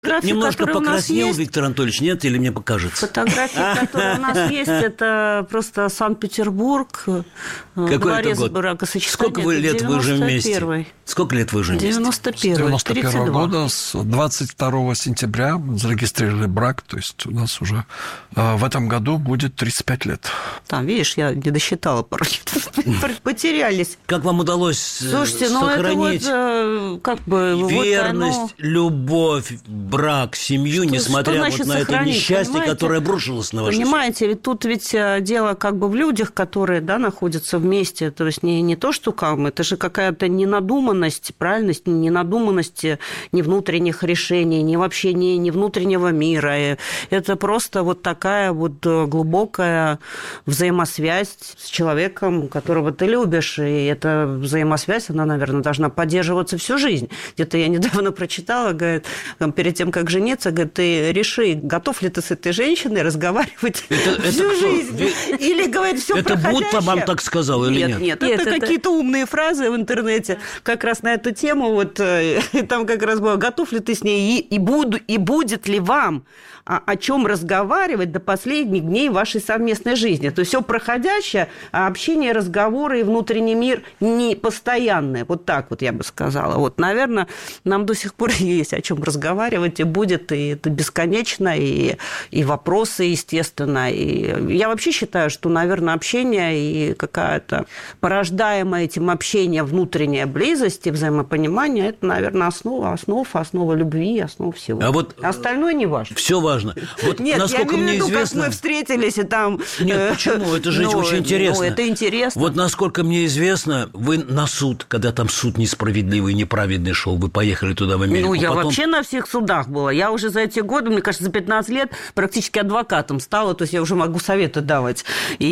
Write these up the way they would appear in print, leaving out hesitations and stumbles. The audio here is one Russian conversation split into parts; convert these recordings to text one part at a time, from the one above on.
Немножко покраснел Виктор Анатольевич, нет, или мне покажется? Фотографии, которые у нас есть, это просто Санкт-Петербург, дворец бракосочетания. Сколько лет вы уже вместе? Сколько лет вы уже вместе? 91-й, года, с 22 сентября зарегистрировали брак, то есть у нас уже в этом году будет 35 лет. Там, видишь, я не досчитала пару лет, потерялись. Как вам удалось сохранить верность, любовь, брак, семью, несмотря вот на это несчастье, которое обрушилось на вашу семью? Понимаете, ведь тут дело в людях, которые находятся вместе, то есть не то, что это же какая-то ненадуманность, правильность, ненадуманность ни внутренних решений, ни вообще ни внутреннего мира. Это просто вот такая вот глубокая взаимосвязь с человеком, которого ты любишь, и эта взаимосвязь, она, наверное, должна поддерживаться всю жизнь. Где-то я недавно прочитала, говорит, перед тем, как жениться, говорит, ты реши, готов ли ты с этой женщиной разговаривать всю жизнь. Или, говорит, все проходящее. Это Будда вам так сказал или нет? Нет, это какие-то умные фразы в интернете как раз на эту тему. Вот там как раз было, готов ли ты с ней и будет ли вам о чем разговаривать до последних дней вашей совместной жизни. То есть все проходящее, а общение, разговоры и внутренний мир не постоянное. Вот так вот я бы сказала. Вот, наверное, нам до сих пор есть о чем разговаривать, и будет, и это бесконечно, и вопросы, естественно. И я вообще считаю, что, наверное, общение и какая-то порождаемая этим общением внутренняя близость и взаимопонимание, это, наверное, основа любви, основа всего. А вот остальное не важно. Все важно. Вот нет, насколько я имею в виду, мне известно... как мы встретились, и там... Нет, почему? Это же очень интересно. Это интересно. Вот насколько мне известно, вы на суд, когда там суд несправедливый, неправедный шел, вы поехали туда, в Америку. Я вообще на всех судах была. Я уже за эти годы, мне кажется, за 15 лет практически адвокатом стала, то есть я уже могу советы давать.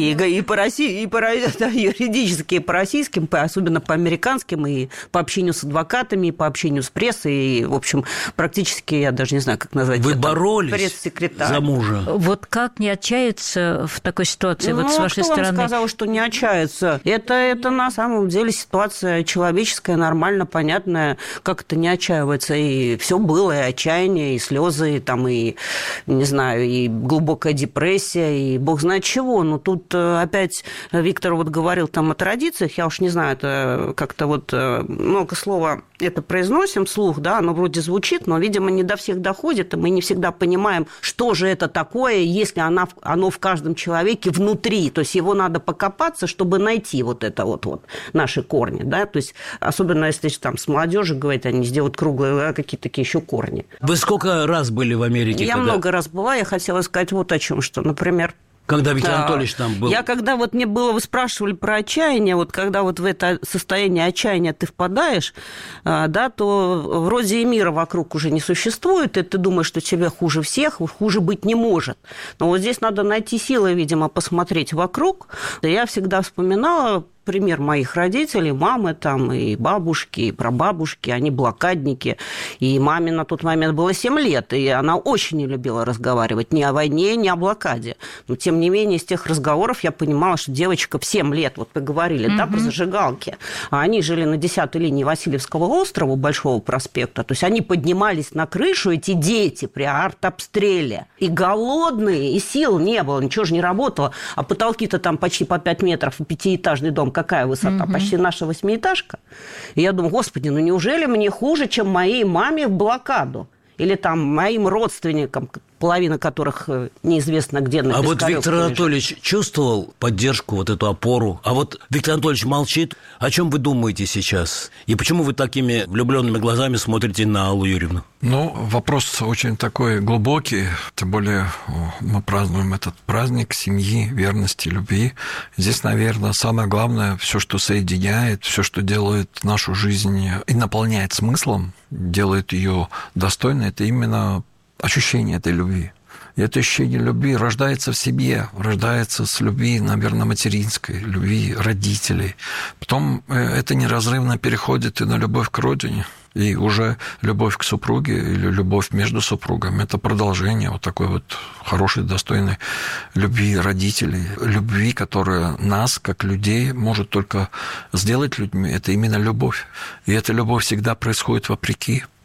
И по России, и по юридически, и по российским, особенно по американским, и по общению с адвокатами, и по общению с прессой, и, в общем, практически, я даже не знаю, как назвать. Вы боролись за мужа. Вот как не отчаяться в такой ситуации, вот с вашей стороны? Кто вам сказал, что не отчаяться? Это на самом деле ситуация человеческая, нормально, понятная, как это не отчаивается. И все было, и отчаяние, и слезы, и там, и, не знаю, и глубокая депрессия, и бог знает чего. Но тут опять Виктор вот говорил там о традициях, я уж не знаю, это как-то вот много слова это произносим вслух, да, оно вроде звучит, но, видимо, не до всех доходит, и мы не всегда понимаем, что же это такое, если оно в каждом человеке внутри. То есть его надо покопаться, чтобы найти вот это вот наши корни, да, то есть особенно если там с молодежью говорить, они сделают круглые, какие-то такие еще корни. Вы сколько раз были в Америке? Я много раз была, я хотела сказать вот о чем, что, например, когда Виктор Анатольевич там был. Я когда вот мне было, вы спрашивали про отчаяние, вот когда вот в это состояние отчаяния ты впадаешь, да, то вроде и мира вокруг уже не существует, и ты думаешь, что тебе хуже всех, хуже быть не может. Но вот здесь надо найти силы, видимо, посмотреть вокруг. Я всегда вспоминала пример моих родителей, мамы там, и бабушки, и прабабушки, они блокадники. И маме на тот момент было 7 лет, и она очень не любила разговаривать ни о войне, ни о блокаде. Но, тем не менее, из тех разговоров я понимала, что девочка в 7 лет, вот вы говорили, да, про зажигалки, а они жили на 10-й линии Васильевского острова, Большого проспекта, то есть они поднимались на крышу, эти дети, при артобстреле, и голодные, и сил не было, ничего же не работало, а потолки-то там почти по 5 метров, пятиэтажный дом, какая высота? Почти наша 8-этажка. И я думаю, господи, ну неужели мне хуже, чем моей маме в блокаду? Или там моим родственникам, половина которых неизвестно где на Пискарёвке. А вот Виктор Анатольевич чувствовал поддержку, вот эту опору? А вот Виктор Анатольевич молчит. О чем вы думаете сейчас? И почему вы такими влюбленными глазами смотрите на Аллу Юрьевну? Ну, вопрос очень такой глубокий. Тем более мы празднуем этот праздник семьи, верности, любви. Здесь, наверное, самое главное, все, что соединяет, все, что делает нашу жизнь и наполняет смыслом, делает ее достойной, это именно ощущение этой любви. И это ощущение любви рождается в семье, рождается с любви, наверное, материнской, любви родителей. Потом это неразрывно переходит и на любовь к родине. И уже любовь к супруге или любовь между супругами – это продолжение вот такой вот хорошей, достойной любви родителей. Любви, которая нас, как людей, может только сделать людьми. Это именно любовь. И эта любовь всегда происходит вопреки.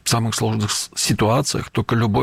в самых сложных ситуациях только любовь